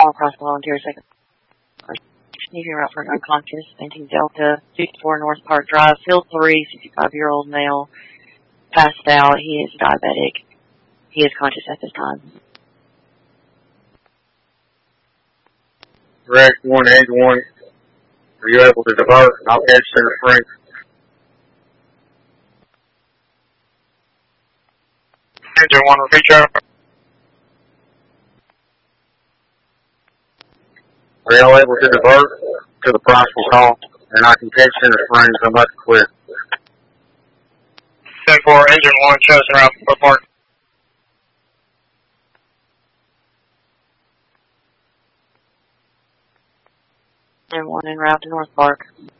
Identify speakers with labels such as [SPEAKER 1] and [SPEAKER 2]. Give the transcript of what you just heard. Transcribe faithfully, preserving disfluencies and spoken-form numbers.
[SPEAKER 1] all across volunteer second. Sneaking route for unconscious, painting Delta, fifty-four North Park Drive, Field three, sixty-five-year-old male, passed out. He is diabetic. He is conscious at this time.
[SPEAKER 2] Direct one eighty-one. Are you able to divert? I'll catch Center Springs.
[SPEAKER 3] Engine one, repeat out.
[SPEAKER 2] Are y'all able to divert to the Prosper call? And I can catch Center Springs. I'm about to quit.
[SPEAKER 3] ten four, engine one, chosen route, North Park.
[SPEAKER 1] And one en route to North Park.